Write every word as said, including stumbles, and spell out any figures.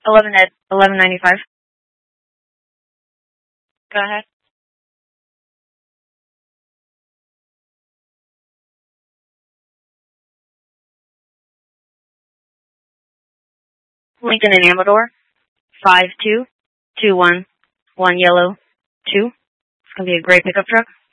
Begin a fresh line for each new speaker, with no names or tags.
Eleven at eleven ninety five. Go ahead. Lincoln and Amador. Five two two one one yellow two. It's gonna be a gray pickup truck.